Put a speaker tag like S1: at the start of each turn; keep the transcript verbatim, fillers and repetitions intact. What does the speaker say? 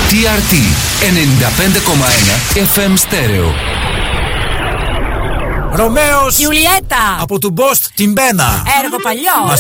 S1: τι αρ τι ενενήντα πέντε κόμμα ένα εφ εμ Στέρεο.
S2: Ρωμαίος
S3: Γιουλιέτα
S2: από του Μπόστ την Πένα.
S3: Έργο παλιό.